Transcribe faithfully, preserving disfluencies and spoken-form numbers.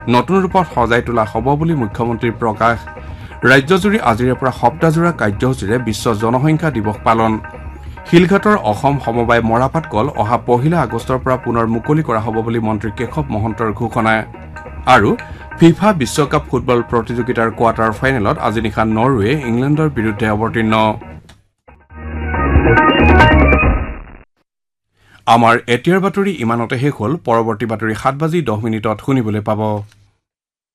নতুন ৰূপত সজাই তোলা হ'ব বুলি মুখ্যমন্ত্ৰীৰ প্ৰকাশ ৰাজ্যজুৰি আজিৰে পৰা সপ্তাহজোৰা কাৰ্যসূচীৰে বিশ্ব জনসংখ্যা দিৱস পালন শিলঘাটৰ অসম সমবায় মৰাপাট কল অহা পহিলা আগষ্টৰ পৰা পুনৰ মুকলি কৰা হ'ব বুলি মন্ত্ৰী কেশৱ মহন্তৰ ঘোষণা আৰু ফিফা বিশ্বকাপ ফুটবল প্ৰতিযোগিতাৰ কোৱাৰ্টাৰ ফাইনেলত আজি নিশা নৰৱে ইংলেণ্ডৰ বিৰুদ্ধে অৱতীৰ্ণ আমাৰ এতিয়াৰ বাতৰি ইমানতে শেষ হ'ল পৰৱৰ্তী বাতৰি সাত বাজি দহ মিনিটত শুনিবলৈ পাব